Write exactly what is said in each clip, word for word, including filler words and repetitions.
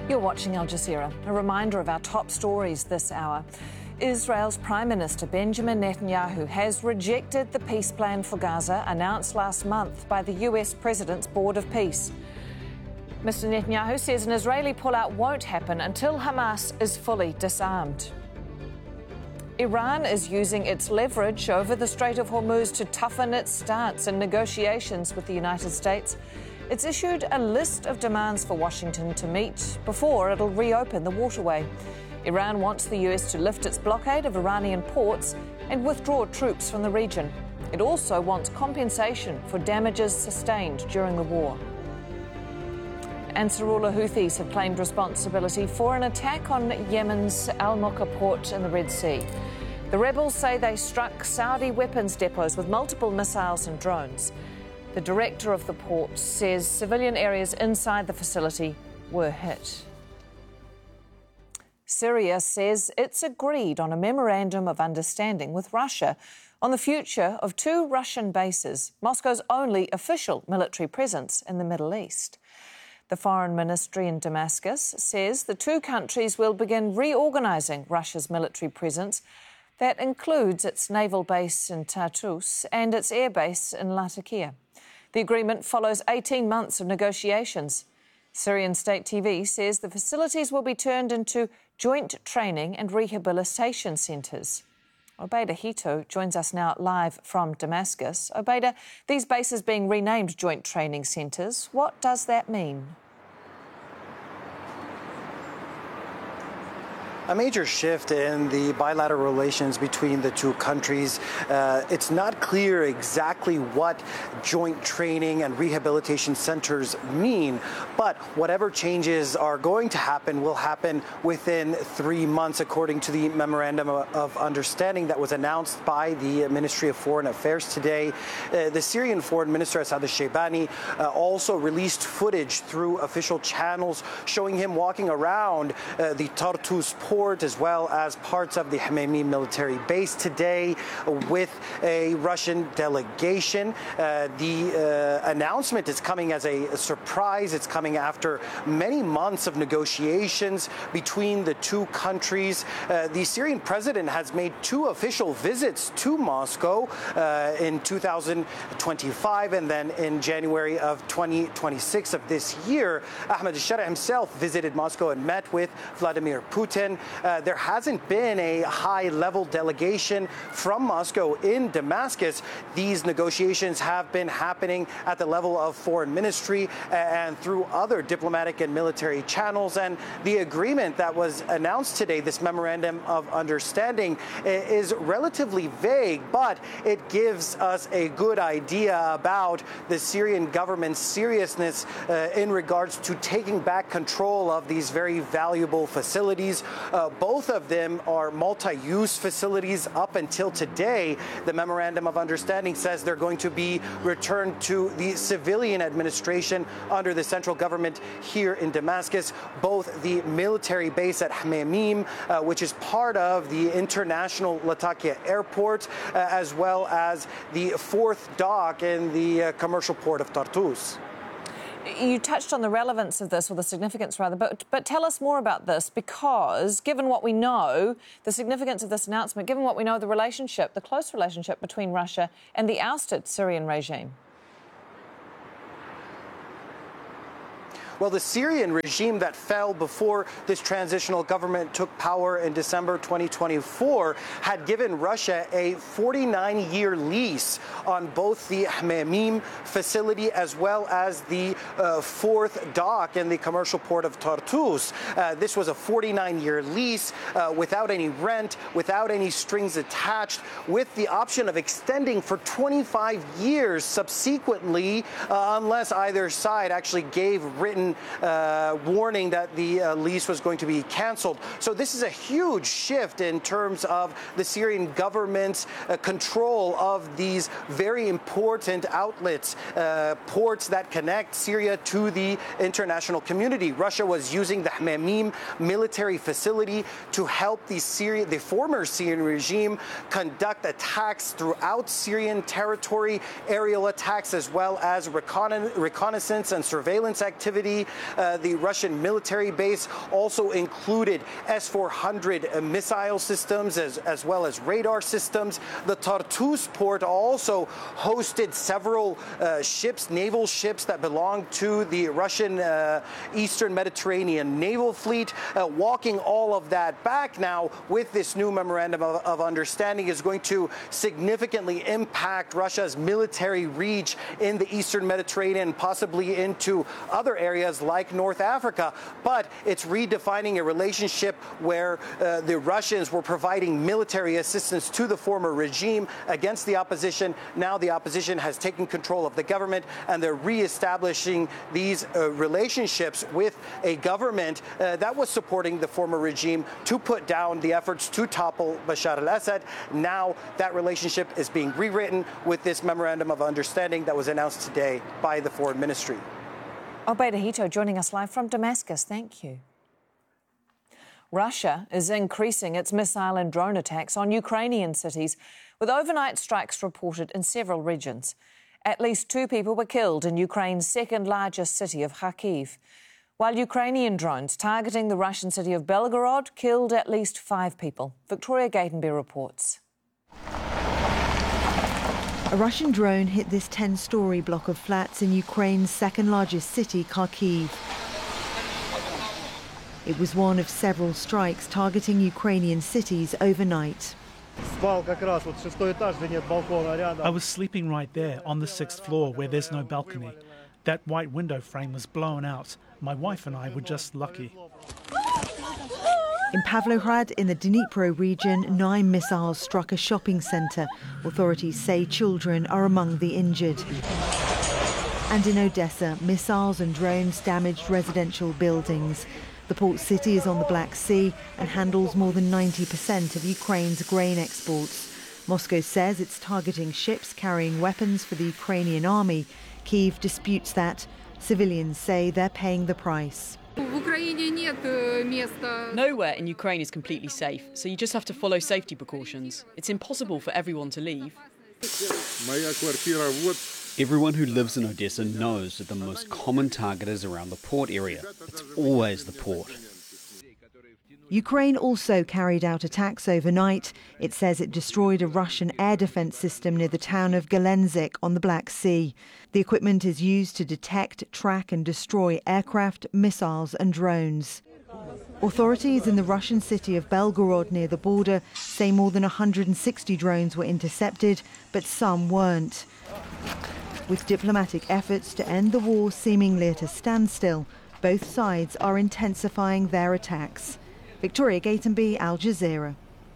You're watching Al Jazeera. A reminder of our top stories this hour. Israel's Prime Minister Benjamin Netanyahu has rejected the peace plan for Gaza announced last month by the U S President's Board of Peace. Mister Netanyahu says an Israeli pullout won't happen until Hamas is fully disarmed. Iran is using its leverage over the Strait of Hormuz to toughen its stance in negotiations with the United States. It's issued a list of demands for Washington to meet before it'll reopen the waterway. Iran wants the U S to lift its blockade of Iranian ports and withdraw troops from the region. It also wants compensation for damages sustained during the war. Ansarullah Houthis have claimed responsibility for an attack on Yemen's Al-Mukha port in the Red Sea. The rebels say they struck Saudi weapons depots with multiple missiles and drones. The director of the port says civilian areas inside the facility were hit. Syria says it's agreed on a memorandum of understanding with Russia on the future of two Russian bases, Moscow's only official military presence in the Middle East. The Foreign Ministry in Damascus says the two countries will begin reorganising Russia's military presence. That includes its naval base in Tartus and its air base in Latakia. The agreement follows eighteen months of negotiations. Syrian state T V says the facilities will be turned into joint training and rehabilitation centres. Obaida Hito joins us now live from Damascus. Obaida, these bases being renamed joint training centres, what does that mean? A major shift in the bilateral relations between the two countries. Uh, it's not clear exactly what joint training and rehabilitation centers mean, but whatever changes are going to happen will happen within three months, according to the memorandum of understanding that was announced by the Ministry of Foreign Affairs today. Uh, the Syrian Foreign Minister Assad al-Shaybani uh, also released footage through official channels showing him walking around uh, the Tartus port as well as parts of the Hmeimim military base today with a Russian delegation. Uh, the uh, announcement is coming as a, a surprise. It's coming after many months of negotiations between the two countries. Uh, the Syrian president has made two official visits to Moscow uh, in two thousand twenty-five and then in January of twenty twenty-six of this year. Ahmed al-Shara himself visited Moscow and met with Vladimir Putin. Uh, there hasn't been a high-level delegation from Moscow in Damascus. These negotiations have been happening at the level of foreign ministry and through other diplomatic and military channels. And the agreement that was announced today, this memorandum of understanding, is relatively vague, but it gives us a good idea about the Syrian government's seriousness uh, in regards to taking back control of these very valuable facilities. Uh, both of them are multi-use facilities. Up until today, the memorandum of understanding says they're going to be returned to the civilian administration under the central government here in Damascus. Both the military base at Hmeimim, uh, which is part of the international Latakia airport, uh, as well as the fourth dock in the uh, commercial port of Tartus. You touched on the relevance of this, or the significance rather, but, but tell us more about this, because given what we know, the significance of this announcement, given what we know of the relationship, the close relationship between Russia and the ousted Syrian regime. Well, the Syrian regime that fell before this transitional government took power in December twenty twenty-four had given Russia a forty-nine year lease on both the Hmeimim facility as well as the uh, fourth dock in the commercial port of Tartus. Uh, this was a forty-nine year lease uh, without any rent, without any strings attached, with the option of extending for twenty-five years subsequently, uh, unless either side actually gave written Uh, warning that the uh, lease was going to be canceled. So this is a huge shift in terms of the Syrian government's uh, control of these very important outlets, uh, ports that connect Syria to the international community. Russia was using the Hmeimim military facility to help the Syria, the former Syrian regime conduct attacks throughout Syrian territory, aerial attacks as well as recon reconnaissance and surveillance activity. see uh, the Russian military base also included S four hundred missile systems as, as well as radar systems. The Tartus port also hosted several uh, ships, naval ships that belong to the Russian uh, Eastern Mediterranean Naval Fleet. Uh, walking all of that back now with this new memorandum of, of understanding is going to significantly impact Russia's military reach in the Eastern Mediterranean, possibly into other areas like North Africa. But it's redefining a relationship where uh, the Russians were providing military assistance to the former regime against the opposition. Now the opposition has taken control of the government, and they're reestablishing these uh, relationships with a government uh, that was supporting the former regime to put down the efforts to topple Bashar al-Assad. Now that relationship is being rewritten with this memorandum of understanding that was announced today by the Foreign Ministry. Obaida Hito joining us live from Damascus. Thank you. Russia is increasing its missile and drone attacks on Ukrainian cities, with overnight strikes reported in several regions. At least two people were killed in Ukraine's second-largest city of Kharkiv, while Ukrainian drones targeting the Russian city of Belgorod killed at least five people. Victoria Gatenby reports. A Russian drone hit this ten-storey block of flats in Ukraine's second-largest city, Kharkiv. It was one of several strikes targeting Ukrainian cities overnight. I was sleeping right there on the sixth floor where there's no balcony. That white window frame was blown out. My wife and I were just lucky. In Pavlohrad, in the Dnipro region, nine missiles struck a shopping centre. Authorities say children are among the injured. And in Odessa, missiles and drones damaged residential buildings. The port city is on the Black Sea and handles more than ninety percent of Ukraine's grain exports. Moscow says it's targeting ships carrying weapons for the Ukrainian army. Kyiv disputes that. Civilians say they're paying the price. Nowhere in Ukraine is completely safe, so you just have to follow safety precautions. It's impossible for everyone to leave. Everyone who lives in Odessa knows that the most common target is around the port area. It's always the port. Ukraine also carried out attacks overnight. It says it destroyed a Russian air defense system near the town of Gelendzhik on the Black Sea. The equipment is used to detect, track and destroy aircraft, missiles and drones. Authorities in the Russian city of Belgorod near the border say more than one hundred sixty drones were intercepted, but some weren't. With diplomatic efforts to end the war seemingly at a standstill, both sides are intensifying their attacks. Victoria Gatenby, Al Jazeera.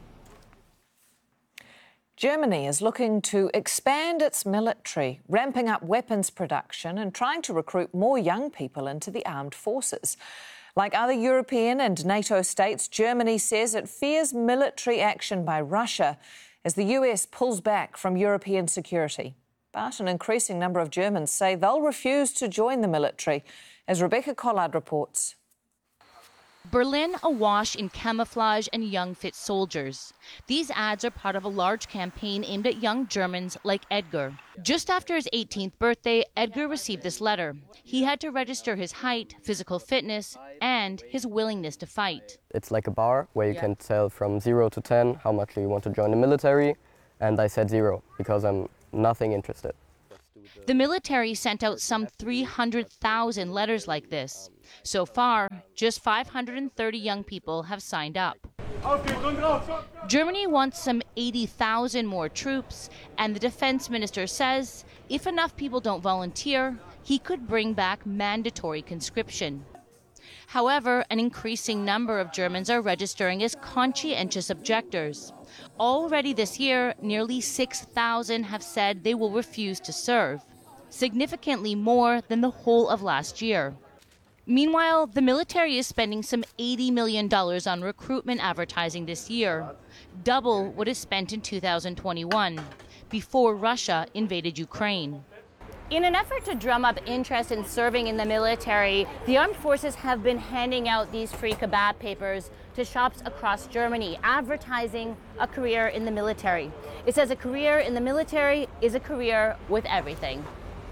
Germany is looking to expand its military, ramping up weapons production and trying to recruit more young people into the armed forces. Like other European and NATO states, Germany says it fears military action by Russia as the U S pulls back from European security. But an increasing number of Germans say they'll refuse to join the military, as Rebecca Collard reports. Berlin awash in camouflage and young fit soldiers. These ads are part of a large campaign aimed at young Germans like Edgar. Just after his eighteenth birthday, Edgar received this letter. He had to register his height, physical fitness, and his willingness to fight. It's like a bar where you can tell from zero to ten how much you want to join the military, and I said zero because I'm nothing interested. The military sent out some three hundred thousand letters like this. So far, just five hundred thirty young people have signed up. Germany wants some eighty thousand more troops, and the defense minister says if enough people don't volunteer, he could bring back mandatory conscription. However, an increasing number of Germans are registering as conscientious objectors. Already this year, nearly six thousand have said they will refuse to serve, significantly more than the whole of last year. Meanwhile, the military is spending some eighty million dollars on recruitment advertising this year, double what is spent in two thousand twenty-one, before Russia invaded Ukraine. In an effort to drum up interest in serving in the military, the armed forces have been handing out these free kebab papers to shops across Germany, advertising a career in the military. It says a career in the military is a career with everything.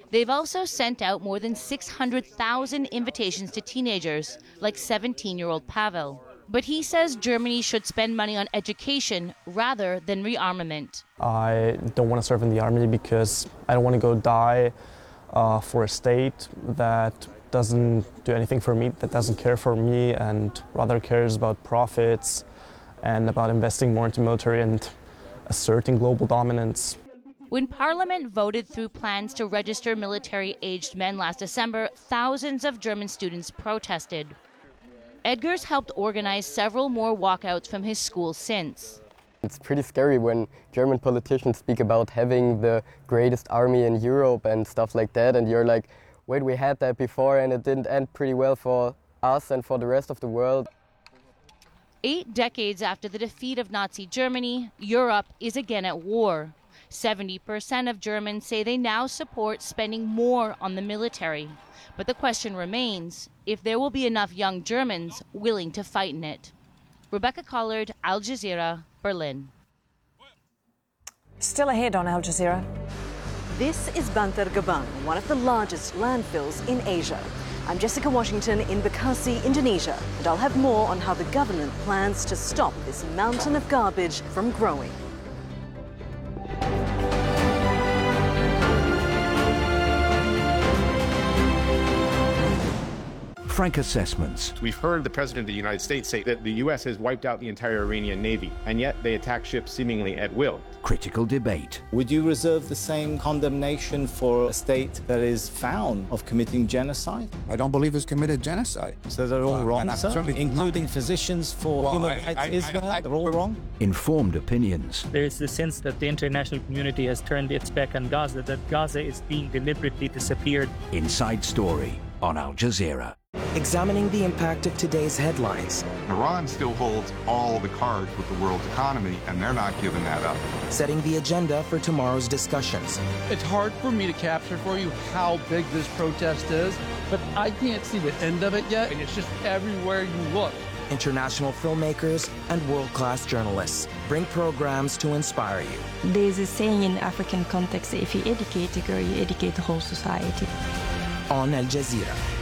They've also sent out more than six hundred thousand invitations to teenagers, like seventeen-year-old Pavel. But he says Germany should spend money on education rather than rearmament. I don't want to serve in the army because I don't want to go die uh, for a state that doesn't do anything for me, that doesn't care for me, and rather cares about profits and about investing more into military and asserting global dominance. When Parliament voted through plans to register military-aged men last December, thousands of German students protested. Edgar's helped organize several more walkouts from his school since. It's pretty scary when German politicians speak about having the greatest army in Europe and stuff like that, and you're like, wait, we had that before and it didn't end pretty well for us and for the rest of the world. Eight decades after the defeat of Nazi Germany, Europe is again at war. seventy percent of Germans say they now support spending more on the military. But the question remains if there will be enough young Germans willing to fight in it. Rebecca Collard, Al Jazeera, Berlin. Still ahead on Al Jazeera. This is Bantar Gebang, one of the largest landfills in Asia. I'm Jessica Washington in Bekasi, Indonesia, and I'll have more on how the government plans to stop this mountain of garbage from growing. Frank assessments. We've heard the President of the United States say that the U S has wiped out the entire Iranian Navy, and yet they attack ships seemingly at will. Critical debate. Would you reserve the same condemnation for a state that is found of committing genocide? I don't believe it's committed genocide. So they're all well, wrong, sir? Including physicians for well, human rights Israel, they're all wrong? Informed opinions. There is the sense that the international community has turned its back on Gaza, that Gaza is being deliberately disappeared. Inside Story on Al Jazeera. Examining the impact of today's headlines. Iran still holds all the cards with the world's economy, and they're not giving that up. Setting the agenda for tomorrow's discussions. It's hard for me to capture for you how big this protest is, but I can't see the end of it yet, and it's just everywhere you look. International filmmakers and world-class journalists bring programs to inspire you. There's a saying in African context, if you educate a girl, you educate the whole society. On Al Jazeera.